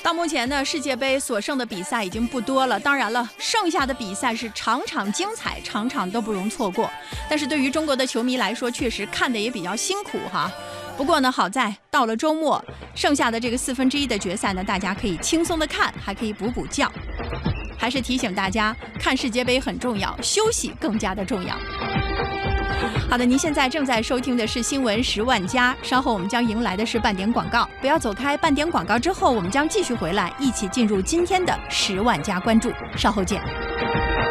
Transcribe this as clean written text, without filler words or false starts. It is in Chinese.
到目前呢，世界杯所剩的比赛已经不多了。当然了，剩下的比赛是场场精彩，场场都不容错过。但是对于中国的球迷来说，确实看的也比较辛苦哈。不过呢，好在到了周末，剩下的这个1/4的决赛呢，大家可以轻松的看，还可以补觉。还是提醒大家，看世界杯很重要，休息更加的重要。好的，您现在正在收听的是新闻10万加，稍后我们将迎来的是半点广告，不要走开。半点广告之后，我们将继续回来，一起进入今天的10万加关注，稍后见。